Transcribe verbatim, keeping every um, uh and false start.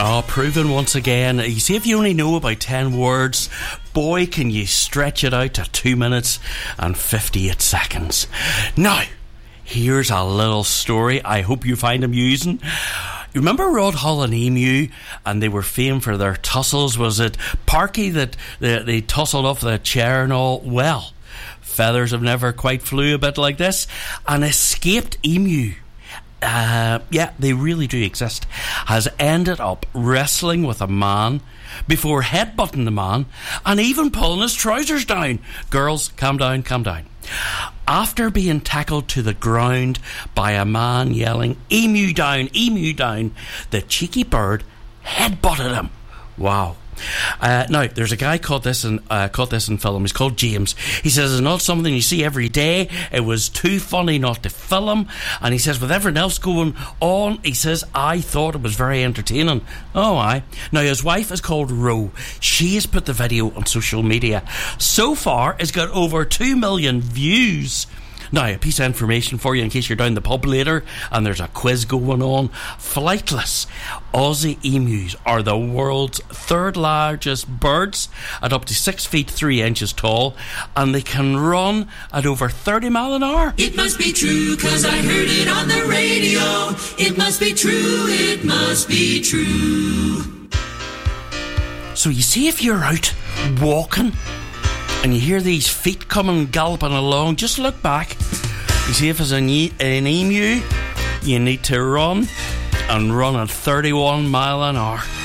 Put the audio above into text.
Oh, proven once again. You see, if you only know about ten words, boy, can you stretch it out to two minutes and fifty-eight seconds. Now, here's a little story I hope you find amusing. You remember Rod Hull and Emu, and they were famed for their tussles? Was it Parky that they, they tussled off the chair and all? Well, feathers have never quite flew a bit like this. An escaped emu, uh, yeah, they really do exist, has ended up wrestling with a man before headbutting the man and even pulling his trousers down. Girls, calm down, calm down. After being tackled to the ground by a man yelling, "Emu down, emu down," the cheeky bird headbutted him. Wow. Uh, now, there's a guy caught this in uh, caught this in film. He's called James. He says it's not something you see every day. It was too funny not to film. And he says, with everything else going on, he says, I thought it was very entertaining. Oh, aye. Now, his wife is called Ro. She has put the video on social media. So far, it's got over two million views. Now, a piece of information for you in case you're down the pub later and there's a quiz going on. Flightless Aussie emus are the world's third largest birds at up to six feet three inches tall, and they can run at over thirty mile an hour. It must be true, cause I heard it on the radio. It must be true, it must be true. So you see, if you're out walking and you hear these feet coming galloping along, just look back. You see, if it's an, e- an emu, you need to run and run at thirty-one mile an hour.